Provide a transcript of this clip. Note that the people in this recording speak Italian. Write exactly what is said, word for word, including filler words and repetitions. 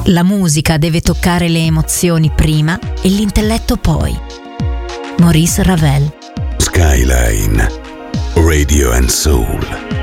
La musica deve toccare le emozioni prima e l'intelletto poi. Maurice Ravel. Skyline Radio and Soul.